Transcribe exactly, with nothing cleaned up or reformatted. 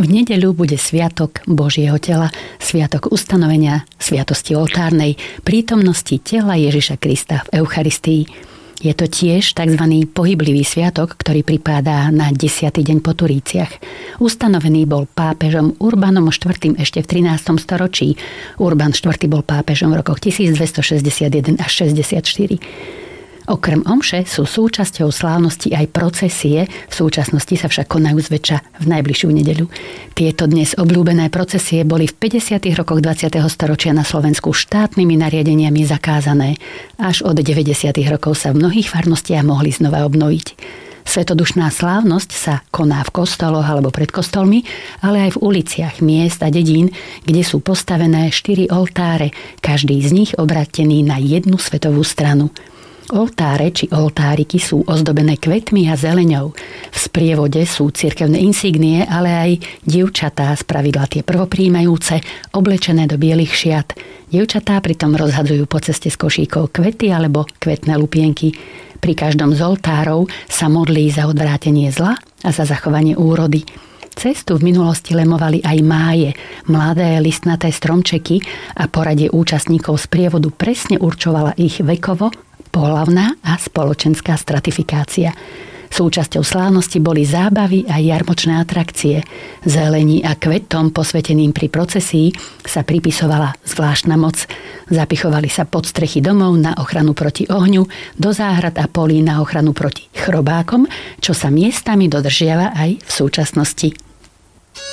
V nedeľu bude sviatok Božieho tela, sviatok ustanovenia sviatosti oltárnej, prítomnosti tela Ježiša Krista v Eucharistii. Je to tiež tzv. Pohyblivý sviatok, ktorý pripadá na desiaty deň po Turíciach. Ustanovený bol pápežom Urbanom štvrtým ešte v trinástom storočí. Urban štvrtý bol pápežom v rokoch tisícdvestošesťdesiatjeden až šesťdesiatštyri. Okrem omše sú súčasťou slávnosti aj procesie, v súčasnosti sa však konajú zväčša v najbližšiu nedeľu. Tieto dnes obľúbené procesie boli v päťdesiatych rokoch dvadsiateho storočia na Slovensku štátnymi nariadeniami zakázané. Až od deväťdesiatych rokov sa v mnohých farnostiach mohli znova obnoviť. Svetodušná slávnosť sa koná v kostoloch alebo pred kostolmi, ale aj v uliciach miest a dedín, kde sú postavené štyri oltáre, každý z nich obrátený na jednu svetovú stranu. Oltáre či oltáriky sú ozdobené kvetmi a zeleňou. V sprievode sú cirkevné insígnie, ale aj dievčatá, spravidla tie prvopríjmajúce, oblečené do bielých šiat. Dievčatá pritom rozhadzujú po ceste z košíkov kvety alebo kvetné lupienky. Pri každom z oltárov sa modlí za odvrátenie zla a za zachovanie úrody. Cestu v minulosti lemovali aj máje, mladé listnaté stromčeky a poradie účastníkov z prievodu presne určovala ich vekovo, pohlavná a spoločenská stratifikácia. Súčasťou slávnosti boli zábavy a jarmočné atrakcie. Zelení a kvetom posveteným pri procesii sa pripisovala zvláštna moc. Zapichovali sa pod strechy domov na ochranu proti ohňu, do záhrad a polí na ochranu proti chrobákom, čo sa miestami dodržiava aj v súčasnosti.